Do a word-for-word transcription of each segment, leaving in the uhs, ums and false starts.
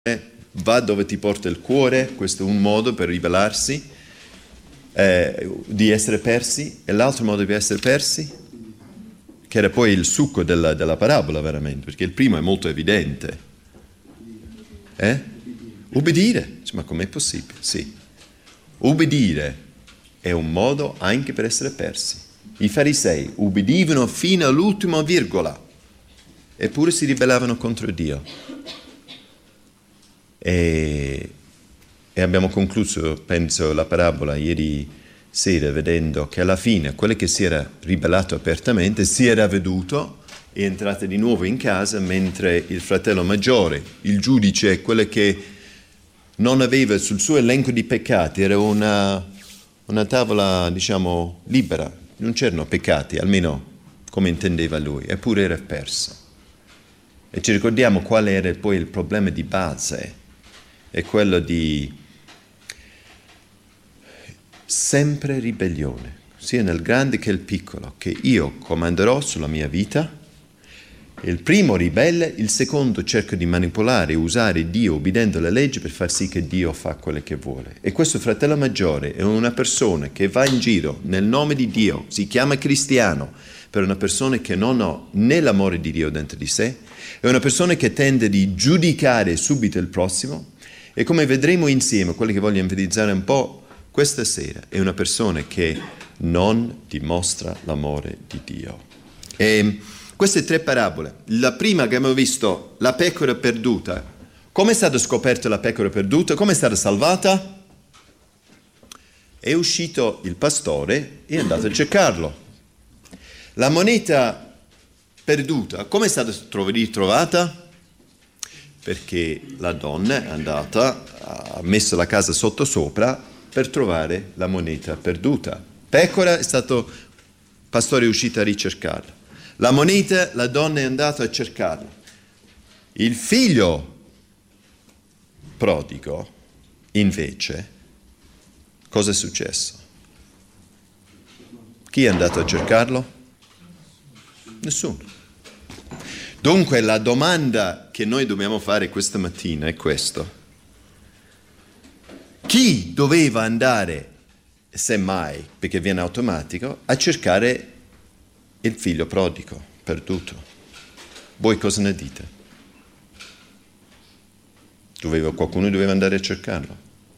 va dove ti porta il cuore, questo è un modo per ribelarsi, eh, di essere persi, e l'altro modo di essere persi, che era poi il succo della, della parabola veramente, perché il primo è molto evidente. Eh? Ubbidire, ma com'è possibile? Sì. Ubbidire è un modo anche per essere persi. I farisei ubbidivano fino all'ultima virgola, eppure si ribellavano contro Dio. E, e abbiamo concluso, penso, la parabola ieri sera vedendo che alla fine quello che si era ribellato apertamente si era veduto e è entrato di nuovo in casa, mentre il fratello maggiore, il giudice, quello che non aveva sul suo elenco di peccati, era una, una tavola, diciamo, libera, non c'erano peccati, almeno come intendeva lui, eppure era perso. E ci ricordiamo qual era poi il problema di base, è quello di sempre ribellione, sia nel grande che nel piccolo, che io comanderò sulla mia vita. Il primo ribelle, il secondo cerca di manipolare e usare Dio obbedendo alle leggi per far sì che Dio fa quello che vuole. E questo fratello maggiore è una persona che va in giro nel nome di Dio, si chiama cristiano, per una persona che non ha né l'amore di Dio dentro di sé, è una persona che tende di giudicare subito il prossimo, e come vedremo insieme, quello che voglio enfatizzare un po' questa sera, è una persona che non dimostra l'amore di Dio. E queste tre parabole, la prima che abbiamo visto, la pecora perduta, come è stata scoperta la pecora perduta? Come è stata salvata? È uscito il pastore e è andato a cercarlo. La moneta perduta, come è stata ritrovata? Perché la donna è andata, ha messo la casa sotto sopra per trovare la moneta perduta. Pecora è stato, il pastore è uscito a ricercarla. La moneta, la donna è andata a cercarla. Il figlio prodigo, invece, cosa è successo? Chi è andato a cercarlo? Nessuno. Dunque la domanda che noi dobbiamo fare questa mattina è questo. Chi doveva andare, semmai, perché viene automatico, a cercare il figlio prodigo perduto? Voi cosa ne dite? Doveva, qualcuno doveva andare a cercarlo.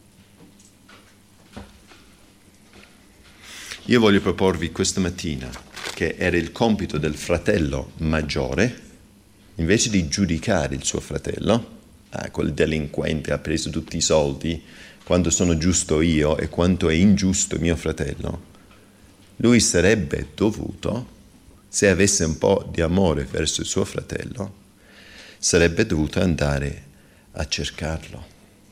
Io voglio proporvi questa mattina che era il compito del fratello maggiore, invece di giudicare il suo fratello, ah, quel delinquente ha preso tutti i soldi, quando sono giusto io e quanto è ingiusto mio fratello, lui sarebbe dovuto, se avesse un po' di amore verso il suo fratello, sarebbe dovuto andare a cercarlo.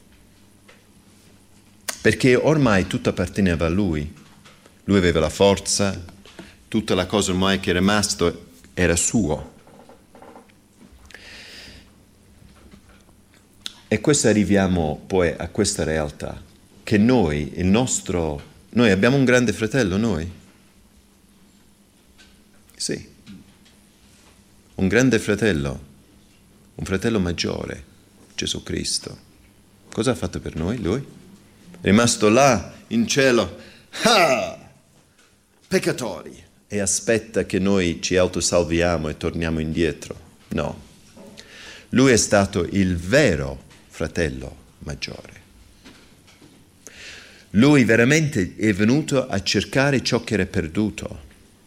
Perché ormai tutto apparteneva a lui. Lui aveva la forza, tutta la cosa ormai che era rimasto era suo. E questo arriviamo poi a questa realtà, che noi, il nostro, noi abbiamo un grande fratello, noi? Sì. Un grande fratello, un fratello maggiore, Gesù Cristo. Cosa ha fatto per noi, lui? È rimasto là, in cielo, ah, peccatori, e aspetta che noi ci autosalviamo e torniamo indietro. No. Lui è stato il vero fratello maggiore. Lui veramente è venuto a cercare ciò che era perduto.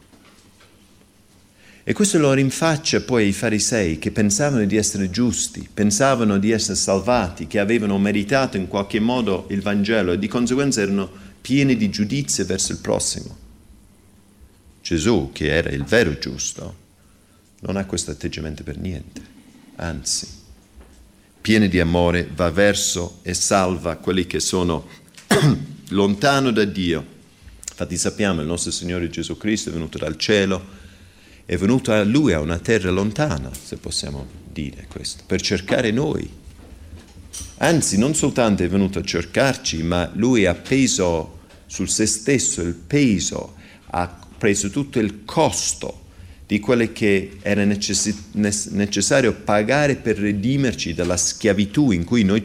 E questo lo rinfaccia poi ai farisei che pensavano di essere giusti, pensavano di essere salvati, che avevano meritato in qualche modo il Vangelo e di conseguenza erano pieni di giudizio verso il prossimo. Gesù, che era il vero giusto, non ha questo atteggiamento per niente, anzi, pieno di amore, va verso e salva quelli che sono lontano da Dio. Infatti sappiamo, il nostro Signore Gesù Cristo è venuto dal cielo, è venuto a Lui a una terra lontana, se possiamo dire questo, per cercare noi. Anzi, non soltanto è venuto a cercarci, ma Lui ha preso su se stesso il peso, ha preso tutto il costo di quelle che era necess- necessario pagare per redimerci dalla schiavitù in cui noi